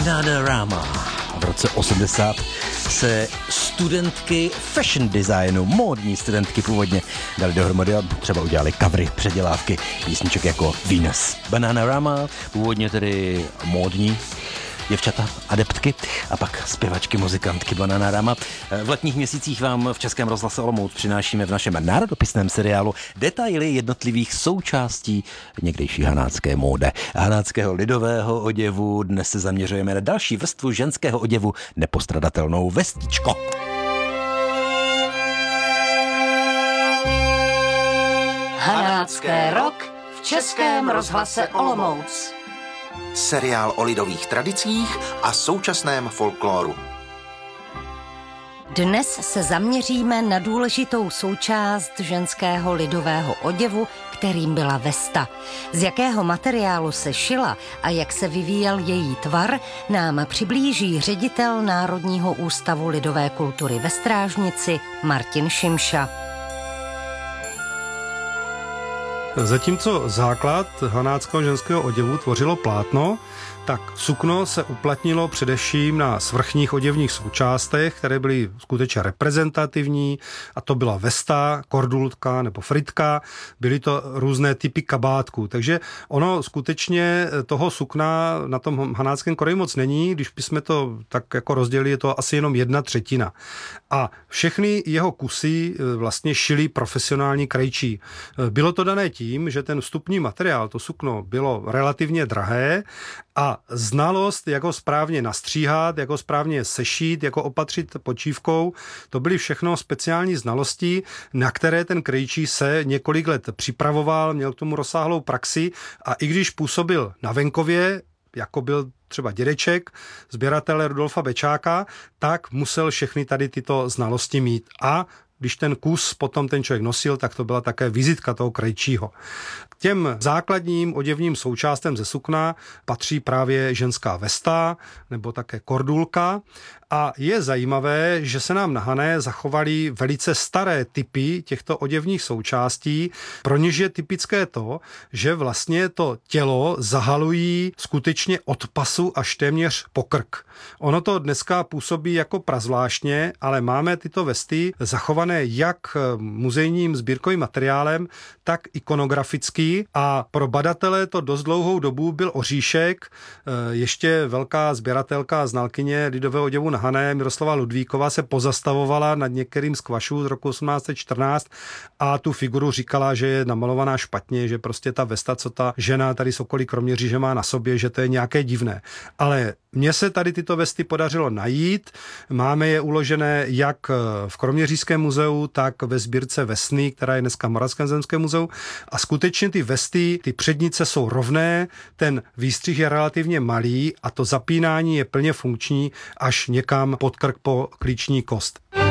Bananarama. V roce 80 se studentky fashion designu, módní studentky původně, dali dohromady a třeba udělali covery, předělávky písniček jako Venus. Bananarama, původně tedy módní děvčata, adeptky a pak zpěvačky, muzikantky Bananarama. V letních měsících vám v Českém rozhlase Olomouc přinášíme v našem národopisném seriálu detaily jednotlivých součástí někdejší hanácké módy. Hanáckého lidového oděvu. Dnes se zaměřujeme na další vrstvu ženského oděvu, nepostradatelnou vestičko. Hanácké rok v Českém rozhlase Olomouc. Seriál o lidových tradicích a současném folkloru. Dnes se zaměříme na důležitou součást ženského lidového oděvu, kterým byla vesta. Z jakého materiálu se šila a jak se vyvíjel její tvar, nám přiblíží ředitel Národního ústavu lidové kultury ve Strážnici Martin Šimša. Zatímco základ hanáckého ženského oděvu tvořilo plátno, tak sukno se uplatnilo především na svrchních oděvních součástech, které byly skutečně reprezentativní, a to byla vesta, kordulka nebo fritka, byly to různé typy kabátků. Takže ono skutečně toho sukna na tom hanáckém kroji moc není, když bychom to tak jako rozdělili, je to asi jenom 1/3. A všechny jeho kusy vlastně šili profesionální krajčí. Bylo to dané tím, že ten vstupní materiál, to sukno, bylo relativně drahé a znalost, jak ho správně nastříhat, jak ho správně sešít, jak ho opatřit počívkou, to byly všechno speciální znalosti, na které ten krejčí se několik let připravoval, měl k tomu rozsáhlou praxi a i když působil na venkově, jako byl třeba dědeček, sběratele Rudolfa Bečáka, tak musel všechny tady tyto znalosti mít. A když ten kus potom ten člověk nosil, tak to byla také vizitka toho krejčího. K těm základním oděvním součástem ze sukna patří právě ženská vesta nebo také kordulka. A je zajímavé, že se nám na Hané zachovaly velice staré typy těchto oděvních součástí. Pro něž je typické to, že vlastně to tělo zahalují skutečně od pasu až téměř po krk. Ono to dneska působí jako prazvláštně, ale máme tyto vesty zachované jak muzejním sbírkovým materiálem, tak ikonograficky a pro badatele to dost dlouhou dobu byl oříšek. Ještě velká sběratelka a znalkyně lidového oděvu na Hané Miroslava Ludvíková se pozastavovala nad některým z kvašů z roku 1814 a tu figuru říkala, že je namalovaná špatně, že prostě ta vesta, co ta žena tady z okolí Kroměříže má na sobě, že to je nějaké divné. Ale mně se tady tyto vesty podařilo najít. Máme je uložené jak v Kroměřížském muzeu, tak ve sbírce Vesny, která je dneska v Moravském zemském muzeu. A skutečně ty vesty, ty přednice jsou rovné, ten výstřih je relativně malý a to zapínání je plně funkční až někam pod krk po klíční kost.